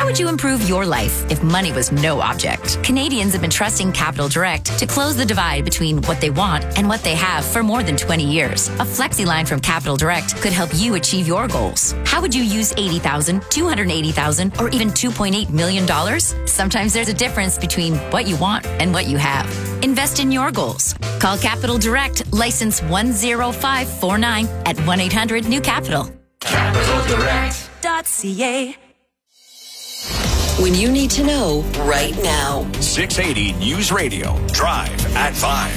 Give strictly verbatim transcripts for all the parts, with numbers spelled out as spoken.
would you improve your life if money was no object? Canadians have been trusting Capital Direct to close the divide between what they want and what they have for more than twenty years. A flexi line from Capital Direct could help you achieve your goals. How would you use eighty thousand dollars, two hundred eighty thousand dollars, or even two point eight million dollars? Sometimes there's a difference between what you want and what you have. Invest in your goals. Call Capital Direct, license one zero five four nine at one eight hundred new capital. capital direct dot c a. When you need to know right now. six eighty News Radio. Drive at five.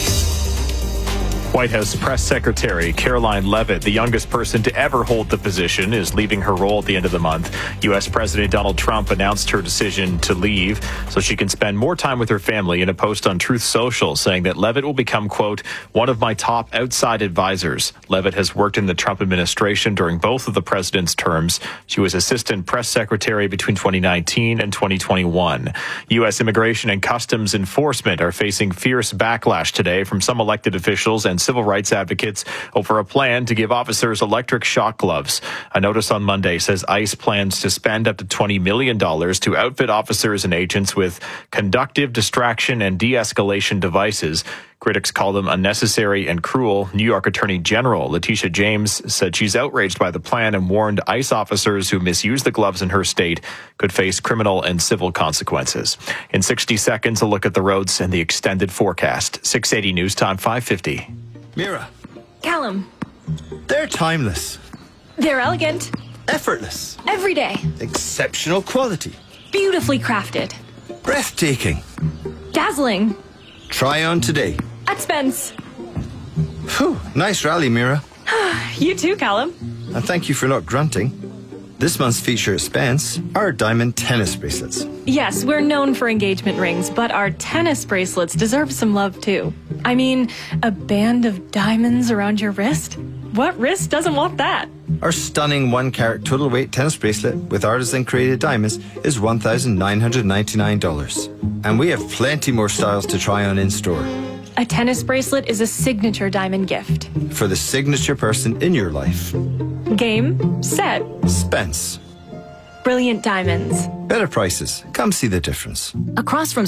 White House Press Secretary Caroline Leavitt, the youngest person to ever hold the position, is leaving her role at the end of the month. U S. President Donald Trump announced her decision to leave so she can spend more time with her family in a post on Truth Social, saying that Leavitt will become, quote, one of my top outside advisors. Leavitt has worked in the Trump administration during both of the president's terms. She was assistant press secretary between twenty nineteen and twenty twenty-one. U S. Immigration and Customs Enforcement are facing fierce backlash today from some elected officials and civil rights advocates over a plan to give officers electric shock gloves. A notice on Monday says ICE plans to spend up to twenty million dollars to outfit officers and agents with conductive distraction and de-escalation devices. Critics call them unnecessary and cruel. New York Attorney General Letitia James said she's outraged by the plan and warned ICE officers who misuse the gloves in her state could face criminal and civil consequences. In sixty seconds, a look at the roads and the extended forecast. six eighty News Time, five fifty. Mira. Callum. They're timeless. They're elegant. Effortless. Every day. Exceptional quality. Beautifully crafted. Breathtaking. Dazzling. Try on today. At Spence. Whew, nice rally, Mira. You too, Callum. And thank you for not grunting. This month's feature at Spence are diamond tennis bracelets. Yes, we're known for engagement rings, but our tennis bracelets deserve some love too. I mean, a band of diamonds around your wrist? What wrist doesn't want that? Our stunning one-carat total weight tennis bracelet with artisan-created diamonds is one thousand nine hundred ninety-nine dollars. And we have plenty more styles to try on in-store. A tennis bracelet is a signature diamond gift. For the signature person in your life. Game, set, Spence. brilliant diamonds. Better prices. Come see the difference. Across from